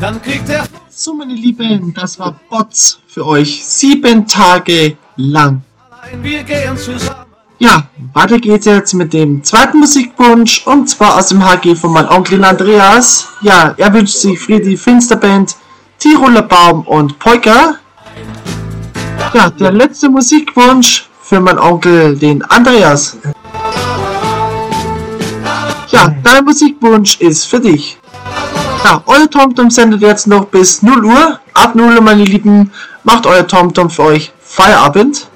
Dann kriegt er... So, meine Lieben, das war Bots für euch 7 Tage lang. Wir gehen zusammen. Ja, weiter geht's jetzt mit dem zweiten Musikwunsch, und zwar aus dem HG von meinem Onkel Andreas. Ja, er wünscht sich Friedi Finsterband, Tiroler Baum und Polka. Ja, der letzte Musikwunsch für meinen Onkel, den Andreas. Ja, dein Musikwunsch ist für dich. Ja, euer TomTom sendet jetzt noch bis 0 Uhr. Ab 0 Uhr, meine Lieben, macht euer TomTom für euch Feierabend.